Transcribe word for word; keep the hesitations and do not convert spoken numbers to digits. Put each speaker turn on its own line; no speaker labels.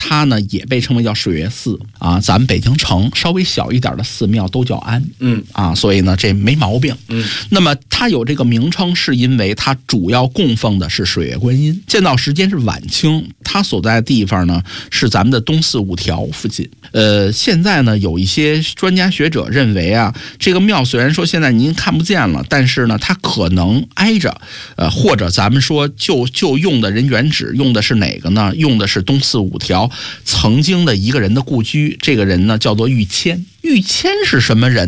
它呢也被称为叫水月寺啊。咱们北京城稍微小一点的寺庙都叫庵，
嗯
啊，所以呢这没毛病。
嗯，
那么它有这个名称，是因为它主要供奉的是水月观音，建造时间是晚清，它所在的地方呢是咱们的东四五条附近。呃，现在呢有一些专家学者认为啊，这个庙虽然说现在您看不见了，但是呢它可能挨着，呃，或者咱们说就就用的人原址用的是哪个呢？用的是东四五条曾经的一个人的故居，这个人呢叫做玉谦。玉谦是什么人